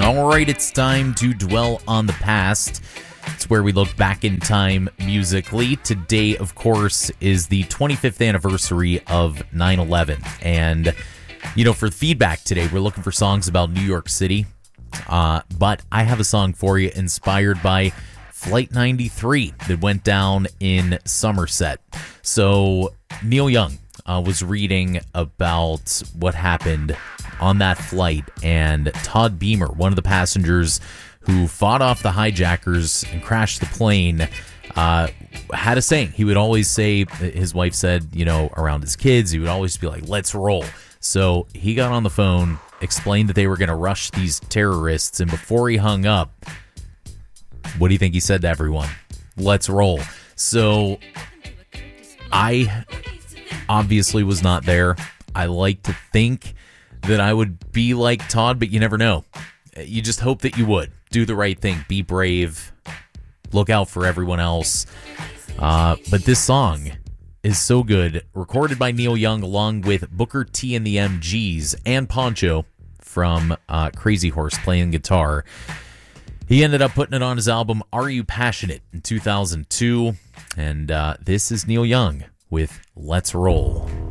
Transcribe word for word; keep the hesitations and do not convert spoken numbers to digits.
All right, it's time to dwell on the past. It's where we look back in time musically. Today, of course, is the twenty-fifth anniversary of nine eleven. And, you know, for feedback today, we're looking for songs about New York City. Uh, but I have a song for you inspired by Flight ninety-three that went down in Somerset. So Neil Young uh, was reading about what happened on that flight, and Todd Beamer, one of the passengers who fought off the hijackers and crashed the plane, uh, had a saying. He would always say, his wife said, you know, around his kids, he would always be like, let's roll. So he got on the phone, explained that they were going to rush these terrorists, and before he hung up, what do you think he said to everyone? Let's roll. So I obviously was not there. I like to think that I would be like Todd, but you never know. You just hope that you would. Do the right thing. Be brave. Look out for everyone else. Uh, but this song is so good. Recorded by Neil Young along with Booker T and the M Gs and Poncho from uh, Crazy Horse playing guitar. He ended up putting it on his album Are You Passionate in two thousand two. And uh, this is Neil Young with Let's Roll.